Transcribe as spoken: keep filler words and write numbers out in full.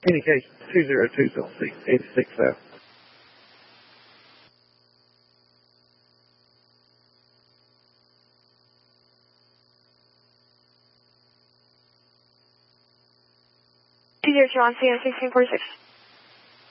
Indication two zero two eighty-six South. two zero two on C N sixteen forty-six.